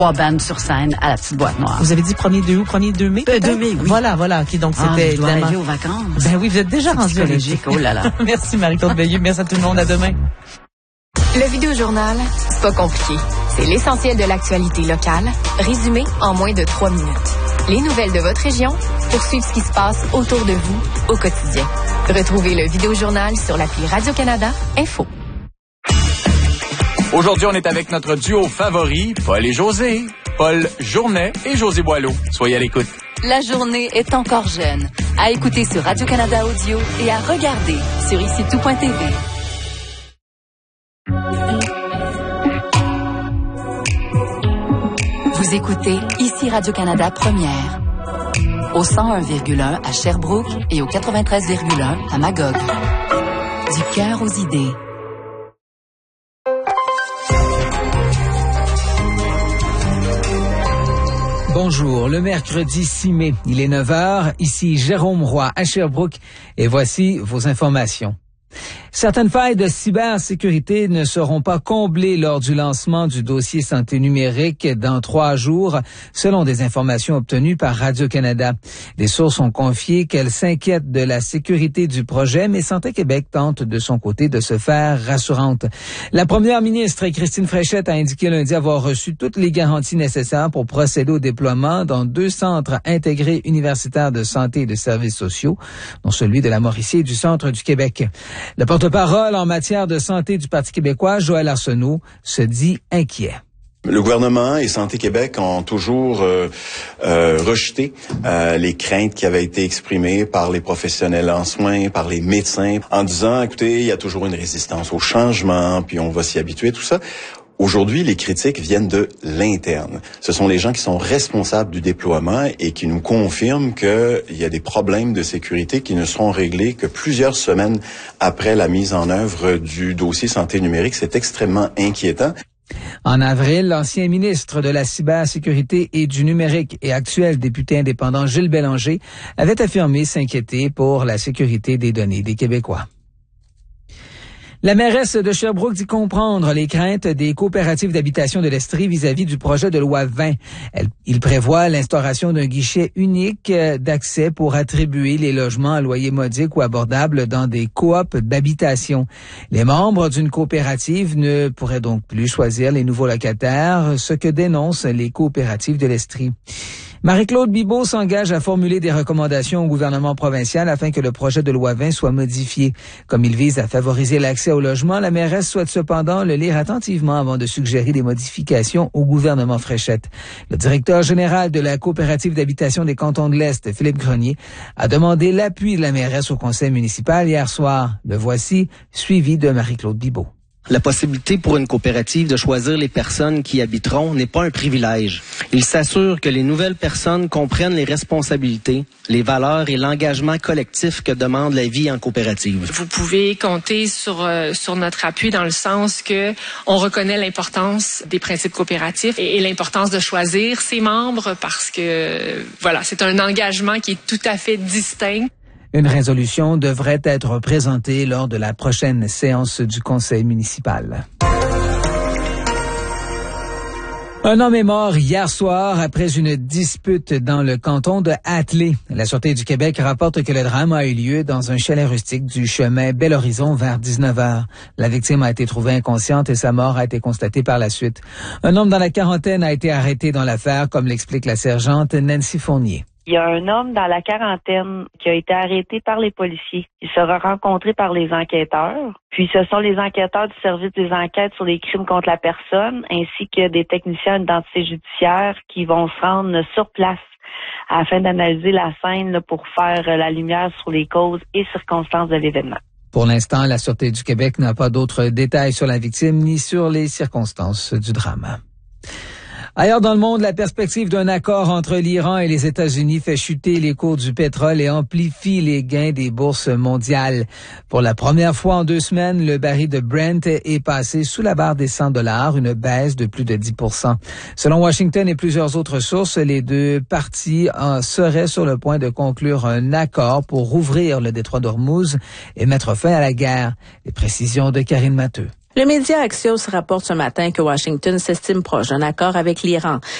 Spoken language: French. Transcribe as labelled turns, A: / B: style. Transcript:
A: 3 bandes sur scène à la Petite Boîte Noire.
B: Vous avez dit 1er 2 août, 1er 2 mai?
A: 2 mai, oui.
B: Voilà. OK, donc c'était...
A: Je dois arriver aux vacances.
B: Ben oui, vous êtes déjà rendu
A: psychologique. Oh là là.
B: Merci Marie-Claude Veilleux. Merci à tout le monde. À demain.
C: Le Vidéojournal, c'est pas compliqué. C'est l'essentiel de l'actualité locale, résumé en moins de 3 minutes. Les nouvelles de votre région pour suivre ce qui se passe autour de vous au quotidien. Retrouvez le Vidéojournal sur l'appli Radio-Canada Info.
D: Aujourd'hui, on est avec notre duo favori, Paul et José. Paul Journet et José Boileau. Soyez à l'écoute.
E: La journée est encore jeune. À écouter sur Radio-Canada Audio et à regarder sur IciTout.tv. Vous écoutez Ici Radio-Canada Première. Au 101,1 à Sherbrooke et au 93,1 à Magog. Du cœur aux idées.
F: Bonjour, le mercredi 6 mai, il est 9h, ici Jérôme Roy à Sherbrooke et voici vos informations. Certaines failles de cybersécurité ne seront pas comblées lors du lancement du dossier santé numérique dans 3 jours, selon des informations obtenues par Radio-Canada. Des sources ont confié qu'elles s'inquiètent de la sécurité du projet, mais Santé Québec tente de son côté de se faire rassurante. La première ministre, Christine Fréchette, a indiqué lundi avoir reçu toutes les garanties nécessaires pour procéder au déploiement dans 2 centres intégrés universitaires de santé et de services sociaux, dont celui de la Mauricie et du centre du Québec. Le porte-parole en matière de santé du Parti québécois, Joël Arsenault, se dit inquiet.
G: Le gouvernement et Santé Québec ont toujours rejeté les craintes qui avaient été exprimées par les professionnels en soins, par les médecins, en disant, écoutez, il y a toujours une résistance au changement, puis on va s'y habituer, tout ça. Aujourd'hui, les critiques viennent de l'interne. Ce sont les gens qui sont responsables du déploiement et qui nous confirment qu'il y a des problèmes de sécurité qui ne seront réglés que plusieurs semaines après la mise en œuvre du dossier santé numérique. C'est extrêmement inquiétant.
F: En avril, l'ancien ministre de la cybersécurité et du numérique et actuel député indépendant Gilles Bélanger avait affirmé s'inquiéter pour la sécurité des données des Québécois. La mairesse de Sherbrooke dit comprendre les craintes des coopératives d'habitation de l'Estrie vis-à-vis du projet de loi 20. Il prévoit l'instauration d'un guichet unique d'accès pour attribuer les logements à loyer modique ou abordable dans des coops d'habitation. Les membres d'une coopérative ne pourraient donc plus choisir les nouveaux locataires, ce que dénoncent les coopératives de l'Estrie. Marie-Claude Bibeau s'engage à formuler des recommandations au gouvernement provincial afin que le projet de loi 20 soit modifié. Comme il vise à favoriser l'accès au logement, la mairesse souhaite cependant le lire attentivement avant de suggérer des modifications au gouvernement Fréchette. Le directeur général de la coopérative d'habitation des cantons de l'Est, Philippe Grenier, a demandé l'appui de la mairesse au conseil municipal hier soir. Le voici, suivi de Marie-Claude Bibeau.
H: La possibilité pour une coopérative de choisir les personnes qui y habiteront n'est pas un privilège. Il s'assure que les nouvelles personnes comprennent les responsabilités, les valeurs et l'engagement collectif que demande la vie en coopérative.
I: Vous pouvez compter sur notre appui dans le sens que on reconnaît l'importance des principes coopératifs et l'importance de choisir ses membres parce que voilà, c'est un engagement qui est tout à fait distinct.
F: Une résolution devrait être présentée lors de la prochaine séance du conseil municipal. Un homme est mort hier soir après une dispute dans le canton de Hatley. La Sûreté du Québec rapporte que le drame a eu lieu dans un chalet rustique du chemin Bel-Horizon vers 19h. La victime a été trouvée inconsciente et sa mort a été constatée par la suite. Un homme dans la quarantaine a été arrêté dans l'affaire, comme l'explique la sergente Nancy Fournier.
J: Il y a un homme dans la quarantaine qui a été arrêté par les policiers. Il sera rencontré par les enquêteurs. Puis ce sont les enquêteurs du service des enquêtes sur les crimes contre la personne ainsi que des techniciens d'identité judiciaire qui vont se rendre sur place afin d'analyser la scène pour faire la lumière sur les causes et circonstances de l'événement.
F: Pour l'instant, la Sûreté du Québec n'a pas d'autres détails sur la victime ni sur les circonstances du drame. Ailleurs dans le monde, la perspective d'un accord entre l'Iran et les États-Unis fait chuter les cours du pétrole et amplifie les gains des bourses mondiales. Pour la première fois en 2 semaines, le baril de Brent est passé sous la barre des $100, une baisse de plus de 10%. Selon Washington et plusieurs autres sources, les 2 parties seraient sur le point de conclure un accord pour rouvrir le détroit d'Ormuz et mettre fin à la guerre. Les précisions de Karine Matteux.
K: Le média Axios rapporte ce matin que Washington s'estime proche d'un accord avec l'Iran.